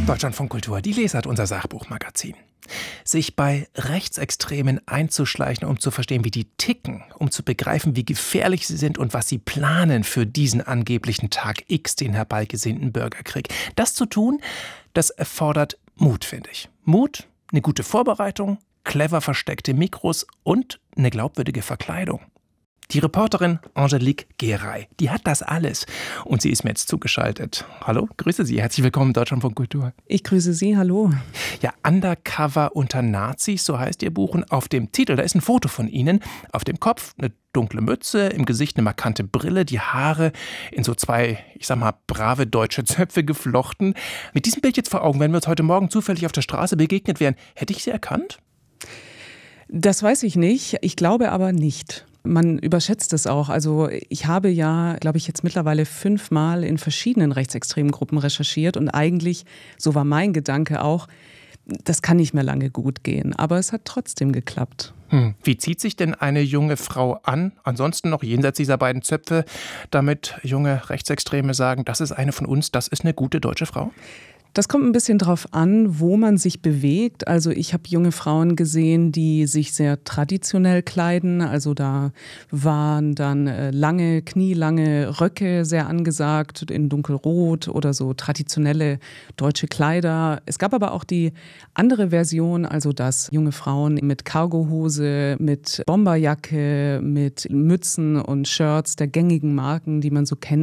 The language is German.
Deutschlandfunk Kultur, die Lesart, unser Sachbuchmagazin. Sich bei Rechtsextremen einzuschleichen, um zu verstehen, wie die ticken, um zu begreifen, wie gefährlich sie sind und was sie planen für diesen angeblichen Tag X, den herbeigesehnten Bürgerkrieg. Das zu tun, das erfordert Mut, finde ich. Mut, eine gute Vorbereitung, clever versteckte Mikros und eine glaubwürdige Verkleidung. Die Reporterin Angelique Geray, die hat das alles. Und sie ist mir jetzt zugeschaltet. Hallo, grüße Sie. Herzlich willkommen in Deutschlandfunk Kultur. Ich grüße Sie, hallo. Ja, Undercover unter Nazis, so heißt Ihr Buch. Und auf dem Titel, da ist ein Foto von Ihnen. Auf dem Kopf eine dunkle Mütze, im Gesicht eine markante Brille, die Haare in so zwei, ich sag mal, brave deutsche Zöpfe geflochten. Mit diesem Bild jetzt vor Augen, wenn wir uns heute Morgen zufällig auf der Straße begegnet wären, hätte ich Sie erkannt? Das weiß ich nicht. Ich glaube aber nicht. Man überschätzt es auch. Also ich habe ja, glaube ich, jetzt mittlerweile 5-mal in verschiedenen rechtsextremen Gruppen recherchiert und eigentlich, so war mein Gedanke auch, das kann nicht mehr lange gut gehen. Aber es hat trotzdem geklappt. Wie zieht sich denn eine junge Frau an, ansonsten noch jenseits dieser beiden Zöpfe, damit junge Rechtsextreme sagen, das ist eine von uns, das ist eine gute deutsche Frau? Das kommt ein bisschen drauf an, wo man sich bewegt. Also ich habe junge Frauen gesehen, die sich sehr traditionell kleiden. Also da waren dann lange, knielange Röcke sehr angesagt, in dunkelrot oder so traditionelle deutsche Kleider. Es gab aber auch die andere Version, also dass junge Frauen mit Cargohose, mit Bomberjacke, mit Mützen und Shirts der gängigen Marken, die man so kennt,